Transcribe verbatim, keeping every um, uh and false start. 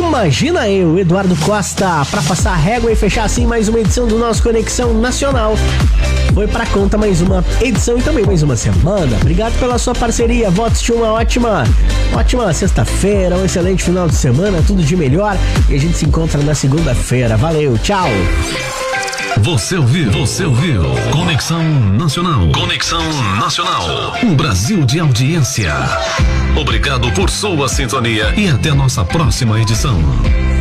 Imagina eu, Eduardo Costa, pra passar a régua e fechar assim mais uma edição do nosso Conexão Nacional. Foi pra conta mais uma edição e também mais uma semana. Obrigado pela sua parceria. Votos de uma ótima, ótima sexta-feira, um excelente final de semana, tudo de melhor. E a gente se encontra na segunda-feira. Valeu, tchau. Você ouviu, você ouviu. Conexão Nacional. Conexão Nacional. Um Brasil de audiência. Obrigado por sua sintonia e até nossa próxima edição.